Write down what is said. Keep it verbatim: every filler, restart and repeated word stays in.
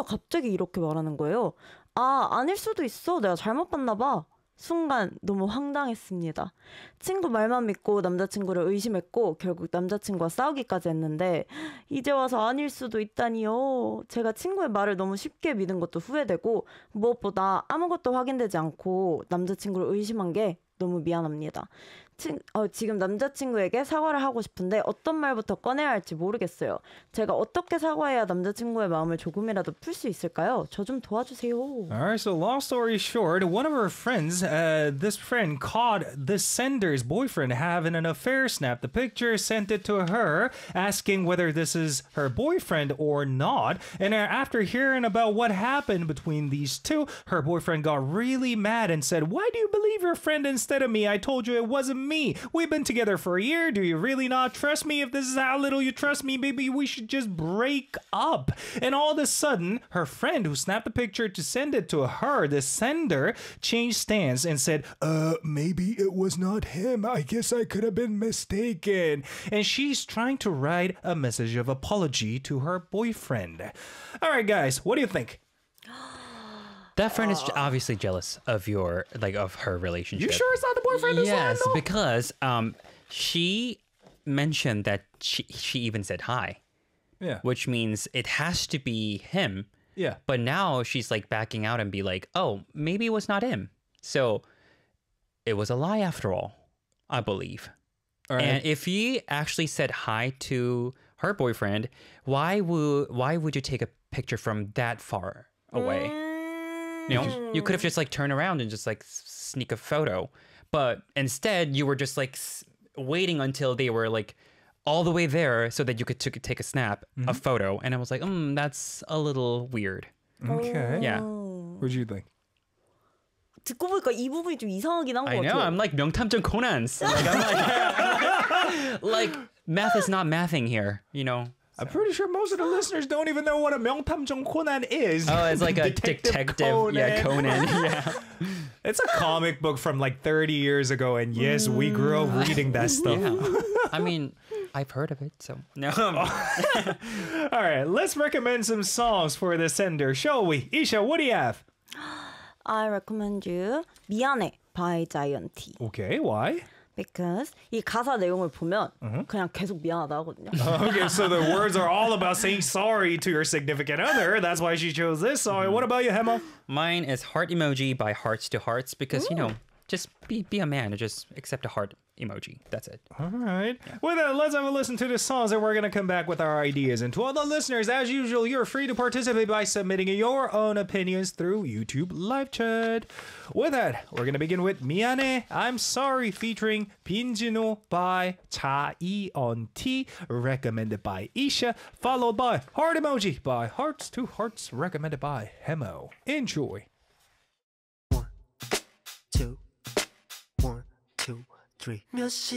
친구가 갑자기 이렇게 말하는 거예요. 아, 아닐 수도 있어. 내가 잘못 봤나 봐. 순간 너무 황당했습니다. 친구 말만 믿고 남자친구를 의심했고 결국 남자친구와 싸우기까지 했는데 이제 와서 아닐 수도 있다니요. 제가 친구의 말을 너무 쉽게 믿은 것도 후회되고 무엇보다 아무것도 확인되지 않고 남자친구를 의심한 게 너무 미안합니다. 친, 어, 지금 남자친구에게 사과를 하고 싶은데 어떤 말부터 꺼내야 할지 모르겠어요. 제가 어떻게 사과해야 남자친구의 마음을 조금이라도 풀 수 있을까요? 저 좀 도와주세요. Alright, so long story short, one of her friends, uh, this friend caught the sender's boyfriend having an affair, snapped the picture, sent it to her, asking whether this is her boyfriend or not. And after hearing about what happened between these two, her boyfriend got really mad and said, "Why do you believe your friend instead of me? I told you it wasn't me. We've been together for a year. Do you really not trust me? If this is how little you trust me, maybe we should just break up." And all of a sudden, her friend who snapped the picture to send it to her, the sender, changed stance and said, uh, maybe it was not him. I guess I could have been mistaken. And she's trying to write a message of apology to her boyfriend. All right, guys, what do you think? That friend is obviously jealous of your, like, of her relationship. You sure it's not the boyfriend this Yes, time, though? because um, she mentioned that she, she even said hi. Yeah. Which means it has to be him. Yeah. But now she's like backing out and be like, oh, maybe it was not him. So it was a lie after all, I believe. All right. And if he actually said hi to her boyfriend, why would why would you take a picture from that far away? You know, you could have just like turned around and just like sneak a photo. But instead, you were just like s- waiting until they were like all the way there so that you could t- take a snap, mm-hmm. a photo. And I was like, mm, that's a little weird. Okay. Yeah. What do you think? 듣고 보니까 이 부분이 좀 이상하긴 한 것 I know. 같아요. I'm like 명탐정 Conan. Like, I'm like, like, math is not mathing here, you know? I'm pretty sure most of the listeners don't even know what a 명탐정 Conan is. Oh, it's like a detective. Conan. Yeah, Conan. Yeah. It's a comic book from like thirty years ago. And yes, we grew up reading that stuff. Yeah. I mean, I've heard of it, so. No. All right, let's recommend some songs for the sender, shall we? Isha, what do you have? I recommend you 미안해 by Giant. Okay, why? Because 이 가사 내용을 보면 그냥 계속 미안하다 하거든요. Okay, so the words are all about saying sorry to your significant other. That's why she chose this song. What about you, Hema? Mine is heart emoji by Hearts to Hearts because, Ooh. you know, just be be a man and just accept a heart emoji. That's it. All right. Yeah. With that, let's have a listen to the songs and we're going to come back with our ideas. And to all the listeners, as usual, you're free to participate by submitting your own opinions through YouTube live chat. With that, we're going to begin with 미안해, I'm Sorry featuring 빈진호 by 차이언티, recommended by Isha, followed by Heart Emoji by Hearts to Hearts, recommended by Hemo. Enjoy. One, two, one, two, three.